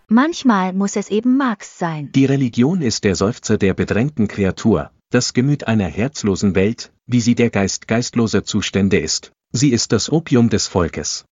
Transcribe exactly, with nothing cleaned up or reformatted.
Manchmal muss es eben Marx sein. Die Religion ist der Seufzer der bedrängten Kreatur, das Gemüt einer herzlosen Welt, wie sie der Geist geistloser Zustände ist. Sie ist das Opium des Volkes.